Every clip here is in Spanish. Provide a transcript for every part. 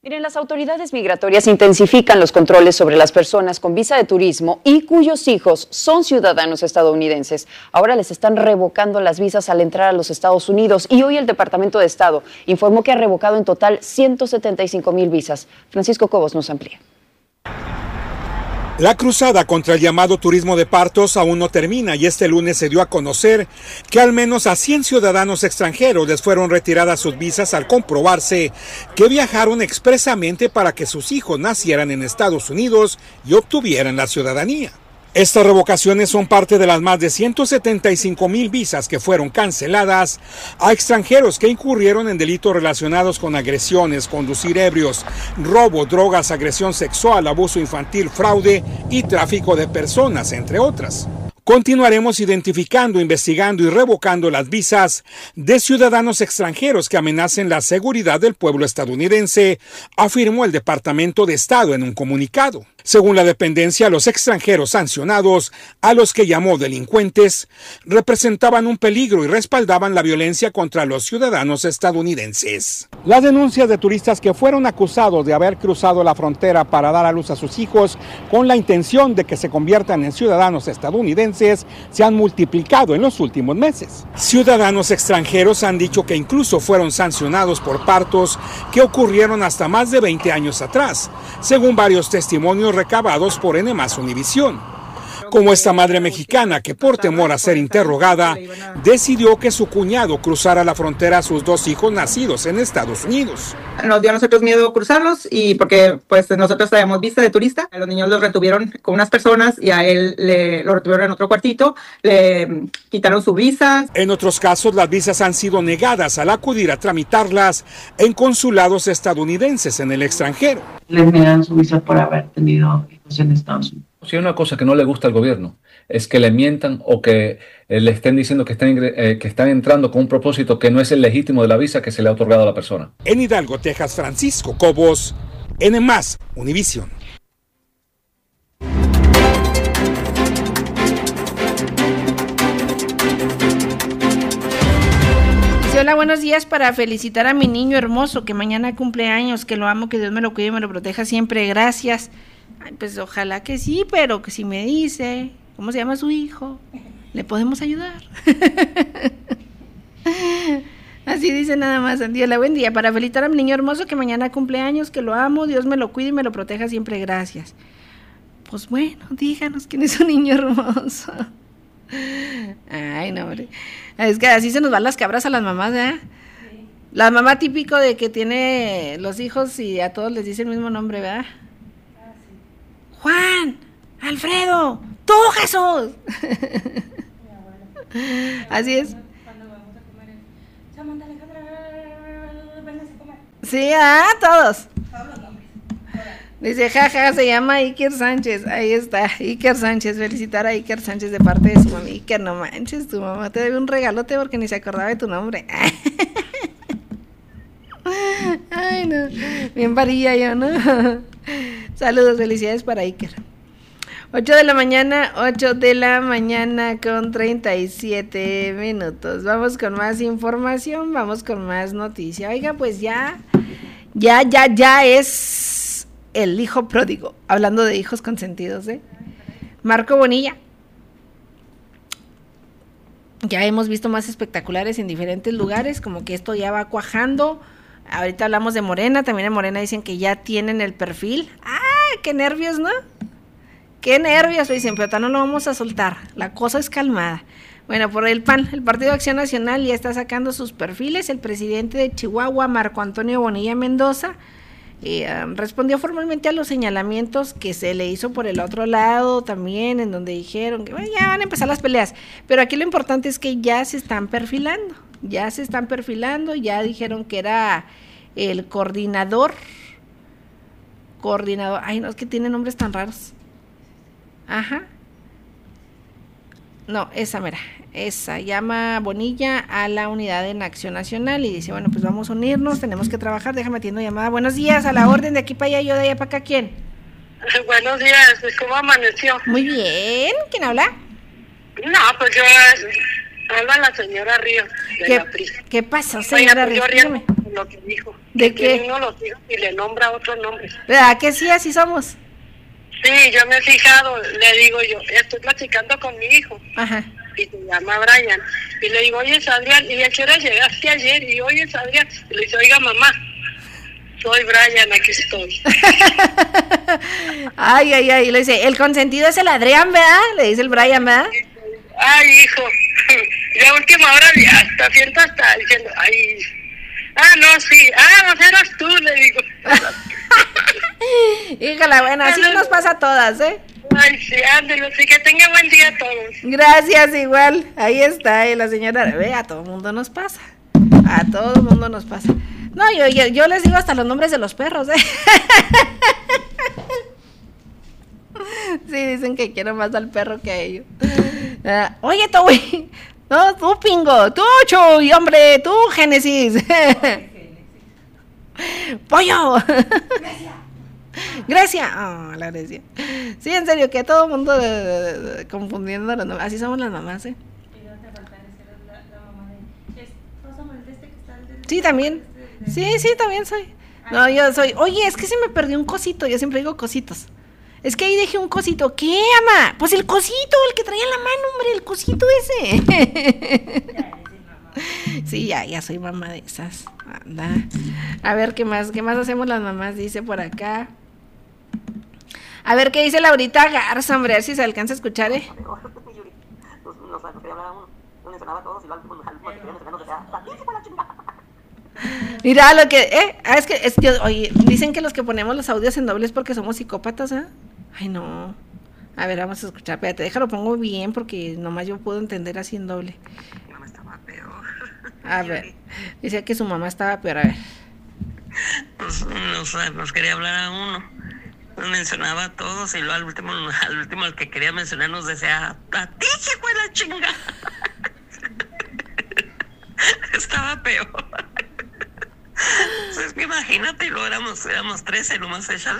Miren, las autoridades migratorias intensifican los controles sobre las personas con visa de turismo y cuyos hijos son ciudadanos estadounidenses. Ahora les están revocando las visas al entrar a los Estados Unidos y hoy el Departamento de Estado informó que ha revocado en total 175,000 visas. Francisco Cobos nos amplía. La cruzada contra el llamado turismo de partos aún no termina y este lunes se dio a conocer que al menos a 100 ciudadanos extranjeros les fueron retiradas sus visas al comprobarse que viajaron expresamente para que sus hijos nacieran en Estados Unidos y obtuvieran la ciudadanía. Estas revocaciones son parte de las más de 175,000 visas que fueron canceladas a extranjeros que incurrieron en delitos relacionados con agresiones, conducir ebrios, robo, drogas, agresión sexual, abuso infantil, fraude y tráfico de personas, entre otras. Continuaremos identificando, investigando y revocando las visas de ciudadanos extranjeros que amenacen la seguridad del pueblo estadounidense, afirmó el Departamento de Estado en un comunicado. Según la dependencia, los extranjeros sancionados, a los que llamó delincuentes, representaban un peligro y respaldaban la violencia contra los ciudadanos estadounidenses. Las denuncias de turistas que fueron acusados de haber cruzado la frontera para dar a luz a sus hijos con la intención de que se conviertan en ciudadanos estadounidenses se han multiplicado en los últimos meses. Ciudadanos extranjeros han dicho que incluso fueron sancionados por partos que ocurrieron hasta más de 20 años atrás, según varios testimonios recabados por N+ Univisión. Como esta madre mexicana que por temor a ser interrogada decidió que su cuñado cruzara la frontera a sus 2 hijos nacidos en Estados Unidos. Nos dio a nosotros miedo cruzarlos y porque pues nosotros traíamos visa de turista, a los niños los retuvieron con unas personas y a él lo retuvieron en otro cuartito, le quitaron su visa. En otros casos las visas han sido negadas al acudir a tramitarlas en consulados estadounidenses en el extranjero. Les niegan su visa por haber tenido hijos en Estados Unidos. Si hay una cosa que no le gusta al gobierno, es que le mientan o que le estén diciendo que están entrando con un propósito que no es el legítimo de la visa que se le ha otorgado a la persona. En Hidalgo, Texas, Francisco Cobos, N+ Univisión. Hola, buenos días, para felicitar a mi niño hermoso que mañana cumple años, que lo amo, que Dios me lo cuide y me lo proteja siempre, gracias. Ay, pues ojalá que sí, pero que si me dice cómo se llama su hijo, le podemos ayudar. Así dice nada más, Andiola, buen día, para felicitar a mi niño hermoso que mañana cumple años, que lo amo, Dios me lo cuide y me lo proteja siempre, gracias. Pues bueno, díganos quién es su niño hermoso. Ay, no, hombre. Es que así se nos van las cabras a las mamás, ¿eh? Sí. La mamá típico de que tiene los hijos y a todos les dice el mismo nombre, ¿verdad? Ah, sí. Juan, Alfredo, tú, Jesús. Así es. Cuando vamos a comer, Samantha, Alejandra, ven a comer. Sí, todos. Todos los nombres. Dice, jaja, se llama Iker Sánchez. Ahí está, Iker Sánchez. Felicitar a Iker Sánchez de parte de su mami. Iker, no manches, tu mamá te debe un regalote porque ni se acordaba de tu nombre. Ay, no, bien varilla yo, ¿no? Saludos, felicidades para Iker. 8 de la mañana con 37 minutos. Vamos con más información, vamos con más noticia. Oiga, pues ya es el hijo pródigo, hablando de hijos consentidos, Marco Bonilla. Ya hemos visto más espectaculares en diferentes lugares, como que esto ya va cuajando. Ahorita hablamos de Morena, también en Morena dicen que ya tienen el perfil. ¡Ah, qué nervios!, ¿no? ¡Qué nervios! Dicen, pero no lo vamos a soltar, la cosa es calmada. Bueno, por el PAN, el Partido de Acción Nacional, ya está sacando sus perfiles. El presidente de Chihuahua, Marco Antonio Bonilla Mendoza, respondió formalmente a los señalamientos que se le hizo por el otro lado también, en donde dijeron que bueno, ya van a empezar las peleas, pero aquí lo importante es que ya se están perfilando, ya dijeron que era el coordinador, ay no, es que tiene nombres tan raros, esa llama Bonilla a la unidad en Acción Nacional y dice, bueno, pues vamos a unirnos, tenemos que trabajar, déjame atiendo llamada. Buenos días, a la orden, de aquí para allá, yo de allá para acá, ¿quién? Buenos días, ¿cómo amaneció? Muy bien, ¿quién habla? No, pues yo, habla la señora Ríos, de la PRI. ¿Qué pasó, señora Ríos? Yo río lo que dijo. ¿De qué? Tiene uno los hijos y le nombra otros nombres. ¿Verdad que sí? Así somos. Sí, yo me he fijado, le digo yo, estoy platicando con mi hijo. Ajá. Y se llama Brian. Y le digo, oye, Adrián, ¿y a qué hora llegaste ayer? Y oye, Adrián. Y le dice, oiga, mamá, soy Brian, aquí estoy. Ay, ay, ay. Le dice, el consentido es el Adrián, ¿verdad? Le dice el Brian, ¿verdad? Ay, hijo. Y a última hora hasta siento hasta diciendo, ay. No, sí. Pues eras tú, le digo. Híjala, bueno, así nos pasa a todas, ¿eh? Ay, sí, ándale, sí, que tenga buen día a todos. Gracias, igual. Ahí está, la señora. Ve, a todo mundo nos pasa. A todo mundo nos pasa. No, yo les digo hasta los nombres de los perros, ¿eh? Sí, dicen que quiero más al perro que a ellos. Oye, Toby. No, tú, Pingo. Tú, Chuy, hombre. Tú, Génesis. Pollo. Grecia. La Grecia. Sí, en serio, que todo el mundo confundiendo los nombres. Así somos las mamás, ¿eh? Sí, también. Sí, también soy. No, yo soy. Oye, es que se me perdió un cosito. Yo siempre digo cositos. Es que ahí dejé un cosito. ¿Qué, ama? Pues el cosito, el que traía en la mano, hombre, el cosito ese. Sí, ya soy mamá de esas. Anda. A ver, ¿qué más hacemos las mamás? Dice por acá. A ver, ¿qué dice Laurita Garza, hombre? A ver si se alcanza a escuchar, ¿eh? Mira lo que, es que oye, dicen que los que ponemos los audios en doble es porque somos psicópatas, ¿eh? Ay, no. A ver, vamos a escuchar, espérate, déjalo, pongo bien porque nomás yo puedo entender así en doble. Mi mamá estaba peor. A ver, dice que su mamá estaba peor, a ver. Pues nos quería hablar a uno, nos mencionaba a todos y luego al último al que quería mencionar nos decía, a ti, hijo de la chinga. Estaba peor. Pues que imagínate, y luego éramos 13, nomás échale.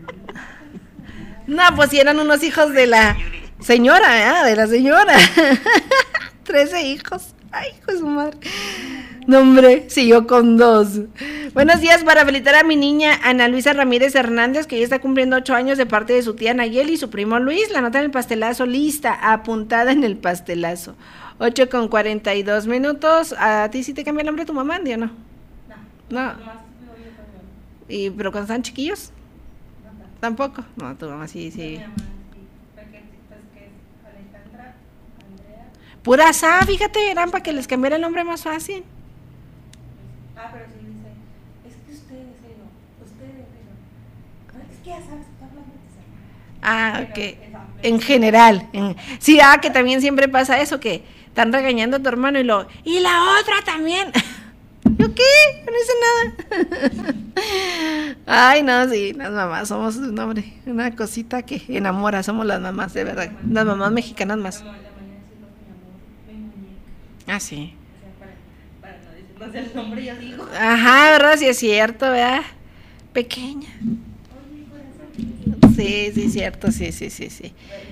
No, pues si eran unos hijos de la señora, de la señora. 13 hijos. Ay, hijo de su madre. No, hombre, siguió con 2. Buenos días, para felicitar a mi niña Ana Luisa Ramírez Hernández, que ya está cumpliendo 8 años, de parte de su tía Nayeli y su primo Luis. La nota en el pastelazo lista, apuntada en el pastelazo. 8:42. ¿A ti sí te cambia el nombre de tu mamá, Andy, o no? No. ¿Y pero cuando estaban chiquillos? ¿Tampoco? No, tu mamá sí. Pura sa, fíjate, eran para que les cambiara el nombre más fácil. Pero sí dice, es que ustedes, es que ya sabes que está hablando de Ok. En general. Sí, que también siempre pasa eso, que están regañando a tu hermano y la otra también. ¿Yo qué? No hice nada. Ay, no, sí, las mamás somos, no, hombre, una cosita que enamora, somos las mamás, de verdad. Las mamás mexicanas más. Ah, sí. para no decirnos el nombre, yo digo. Ajá, ¿verdad? Sí es cierto, ¿verdad? Pequeña. Sí, cierto, sí. ¿Cómo se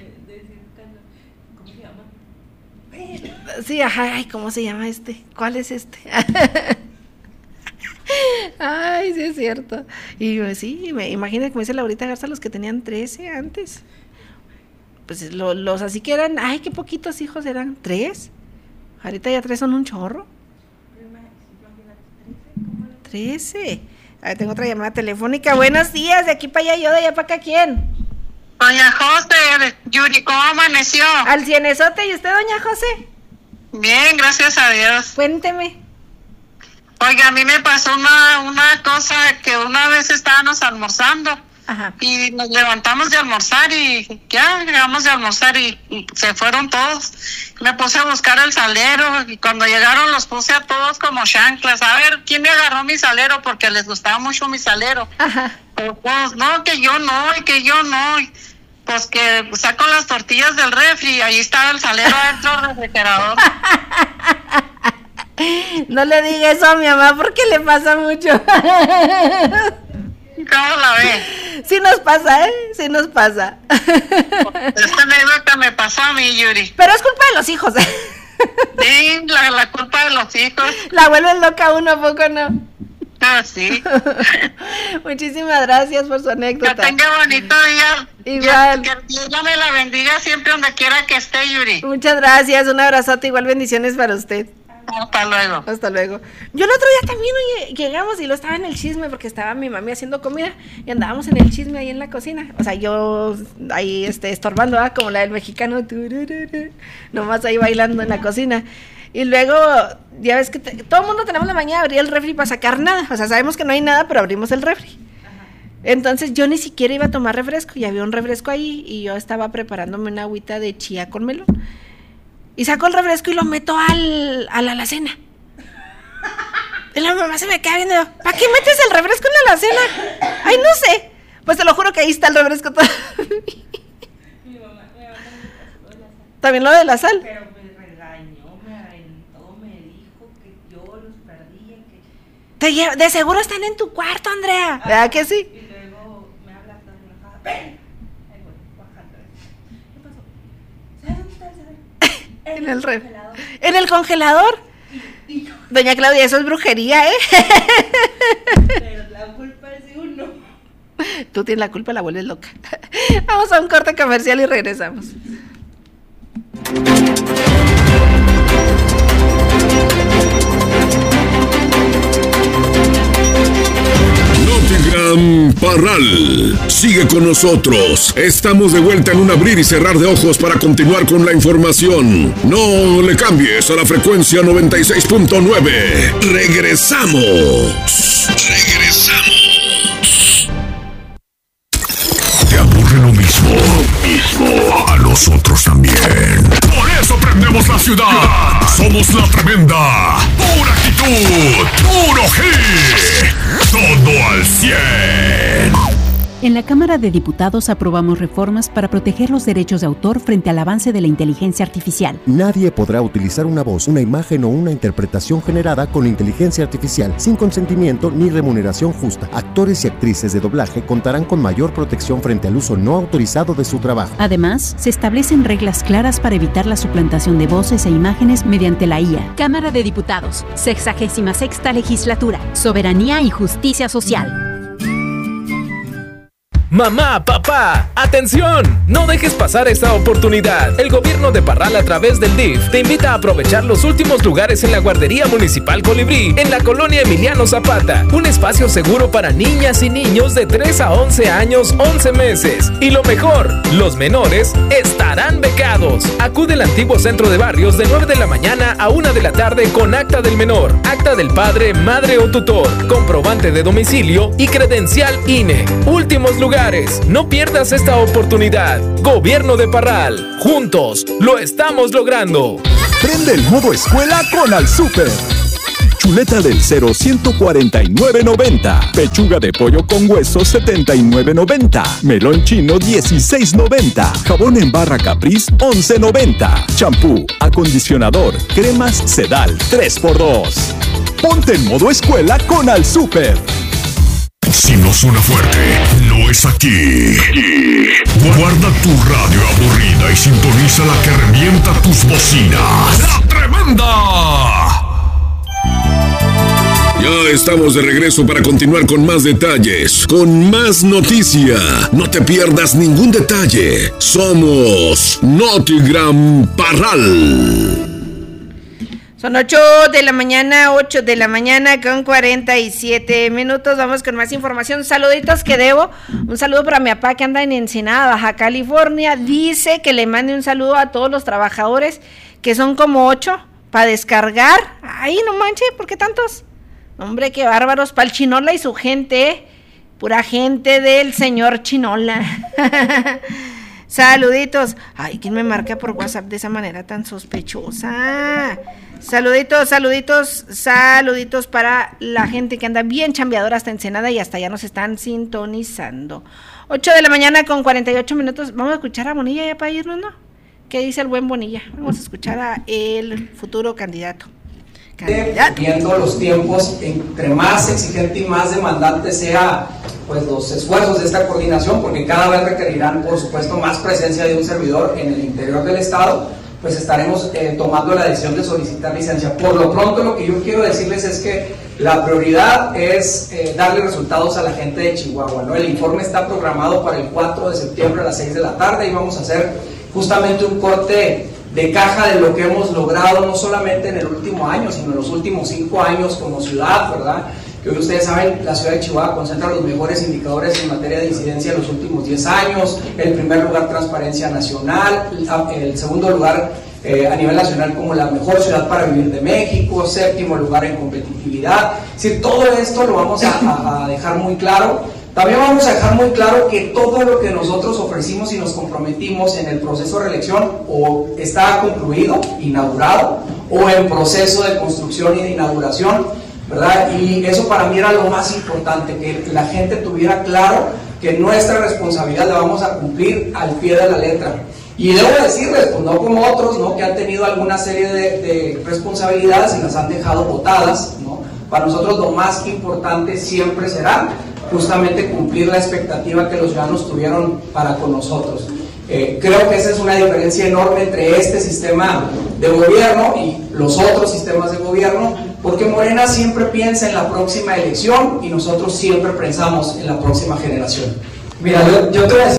llama? Sí, ajá, ay, ¿cómo se llama este? ¿Cuál es este? Ay, sí es cierto. Y sí, imagínate como dice Laurita Garza, los que tenían 13 antes. Pues los así que eran, ay, qué poquitos hijos eran, 3. Ahorita ya 3 son un chorro. 13. A ver, tengo otra llamada telefónica. Buenos días, de aquí para allá, yo de allá para acá, ¿quién? Doña José, Yuri, ¿cómo amaneció? Al cienesote, ¿y usted, doña José? Bien, gracias a Dios. Cuénteme. Oiga, a mí me pasó una cosa que una vez estábamos almorzando. Ajá. Y nos levantamos de almorzar y ya llegamos de almorzar y se fueron todos. Me puse a buscar el salero y cuando llegaron los puse a todos como chanclas. A ver, ¿quién me agarró mi salero? Porque les gustaba mucho mi salero. Ajá. Pues no, que yo no, y que yo no. Pues que saco las tortillas del refri y ahí estaba el salero dentro del refrigerador. No le diga eso a mi mamá porque le pasa mucho. ¿Cómo la ve? Sí nos pasa, sí nos pasa. Esta anécdota me pasó a mí, Yuri. Pero es culpa de los hijos. Sí, la culpa de los hijos. La vuelven loca uno, ¿a poco no? Sí. Muchísimas gracias por su anécdota. Que tenga bonito día. Igual. Que Dios me la bendiga siempre donde quiera que esté, Yuri. Muchas gracias, un abrazote, igual bendiciones para usted. Hasta luego. Hasta luego. Yo el otro día también llegamos y lo estaba en el chisme porque estaba mi mami haciendo comida y andábamos en el chisme ahí en la cocina. O sea, yo ahí estorbando, como la del mexicano, nomás ahí bailando en la cocina. Y luego, ya ves que todo el mundo tenemos la mañana de abrir el refri para sacar nada. O sea, sabemos que no hay nada, pero abrimos el refri. Entonces yo ni siquiera iba a tomar refresco y había un refresco ahí y yo estaba preparándome una agüita de chía con melón. Y saco el refresco y lo meto a la alacena. Y la mamá se me queda viendo. ¿Para qué metes el refresco en la alacena? Ay, no sé. Pues te lo juro que ahí está el refresco todo. Mi mamá ¿También lo de la sal? Pero me regañó, me aventó, me dijo que yo los perdía, que... De seguro están en tu cuarto, Andrea. ¿Verdad que sí? Y luego me habla tan enojada. ¡Ven! Ahí voy, bajando. ¿Qué pasó? ¿Sabes dónde está el cerebro? En el congelador. ¿En el congelador? Doña Claudia, eso es brujería, ¿eh? Pero la culpa es de uno. Tú tienes la culpa, la vuelves loca. Vamos a un corte comercial y regresamos. Notigram Parral. Sigue con nosotros. Estamos de vuelta en un abrir y cerrar de ojos para continuar con la información. No le cambies a la frecuencia 96.9. Regresamos. ¿Te aburre lo mismo? A nosotros también. Por eso prendemos la ciudad. Somos la tremenda. Pura actitud. Puro hit. Todo al 100. En la Cámara de Diputados aprobamos reformas para proteger los derechos de autor frente al avance de la inteligencia artificial. Nadie podrá utilizar una voz, una imagen o una interpretación generada con inteligencia artificial sin consentimiento ni remuneración justa. Actores y actrices de doblaje contarán con mayor protección frente al uso no autorizado de su trabajo. Además, se establecen reglas claras para evitar la suplantación de voces e imágenes mediante la IA. Cámara de Diputados, 66ª Legislatura, Soberanía y Justicia Social. Mamá, papá, ¡atención! No dejes pasar esta oportunidad. El gobierno de Parral, a través del DIF, te invita a aprovechar los últimos lugares en la Guardería Municipal Colibrí, en la colonia Emiliano Zapata. Un espacio seguro para niñas y niños de 3 a 11 años, 11 meses. Y lo mejor, los menores estarán becados. Acude al antiguo centro de barrios de 9 de la mañana a 1 de la tarde con acta del menor, acta del padre, madre o tutor, comprobante de domicilio y credencial INE. Últimos lugares. No pierdas esta oportunidad. Gobierno de Parral. Juntos lo estamos logrando. Prende el modo escuela con Al Super. Chuleta del 0, 149.90. Pechuga de pollo con hueso, 79.90. Melón chino, 16.90. Jabón en barra Capriz, 11.90. Champú, acondicionador, cremas Sedal, 3x2. Ponte en modo escuela con Al Super. Si no suena fuerte, no es aquí. Guarda tu radio aburrida y sintoniza la que revienta tus bocinas. ¡La Tremenda! Ya estamos de regreso para continuar con más detalles, con más noticia. No te pierdas ningún detalle. Somos Notigram Parral. Son 8 de la mañana con 47 minutos. Vamos con más información. Saluditos que debo. Un saludo para mi papá que anda en Ensenada, Baja California. Dice que le mande un saludo a todos los trabajadores, que son como 8, para descargar. Ay, no manche, ¿por qué tantos? Hombre, qué bárbaros. Para el Chinola y su gente, pura gente del señor Chinola. Saluditos. Ay, ¿quién me marca por WhatsApp de esa manera tan sospechosa? Saluditos para la gente que anda bien chambeadora hasta Ensenada y hasta allá nos están sintonizando. 8 de la mañana con 48 minutos. Vamos a escuchar a Bonilla ya para irnos, ¿no? ¿Qué dice el buen Bonilla? Vamos a escuchar a el futuro candidato. Viendo los tiempos, entre más exigente y más demandante sea pues los esfuerzos de esta coordinación, porque cada vez requerirán por supuesto más presencia de un servidor en el interior del estado, pues estaremos tomando la decisión de solicitar licencia. Por lo pronto, lo que yo quiero decirles es que la prioridad es darle resultados a la gente de Chihuahua, ¿no? El informe está programado para el 4 de septiembre a las 6 de la tarde y vamos a hacer justamente un corte de caja de lo que hemos logrado, no solamente en el último año, sino en los últimos 5 años como ciudad, ¿verdad? Que hoy ustedes saben, la ciudad de Chihuahua concentra los mejores indicadores en materia de incidencia en los últimos 10 años, el primer lugar Transparencia Nacional, el segundo lugar a nivel nacional como la mejor ciudad para vivir de México, séptimo lugar en competitividad. Es decir, todo esto lo vamos a dejar muy claro. También vamos a dejar muy claro que todo lo que nosotros ofrecimos y nos comprometimos en el proceso de reelección o está concluido, inaugurado, o en proceso de construcción y de inauguración, ¿verdad? Y eso para mí era lo más importante, que la gente tuviera claro que nuestra responsabilidad la vamos a cumplir al pie de la letra. Y debo decirles, pues no como otros, ¿no? Que han tenido alguna serie de responsabilidades y las han dejado botadas, ¿no? Para nosotros lo más importante siempre será justamente cumplir la expectativa que los ciudadanos tuvieron para con nosotros. Creo que esa es una diferencia enorme entre este sistema de gobierno y los otros sistemas de gobierno, porque Morena siempre piensa en la próxima elección y nosotros siempre pensamos en la próxima generación. Mira, yo te voy a decir